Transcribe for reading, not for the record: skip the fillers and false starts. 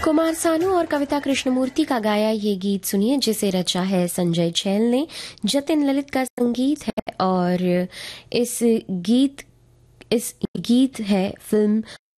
कुमार सानू और कविता कृष्णमूर्ति का गाया ये गीत सुनिए, जिसे रचा है संजय छैल ने। जतिन ललित का संगीत है और इस गीत है फिल्म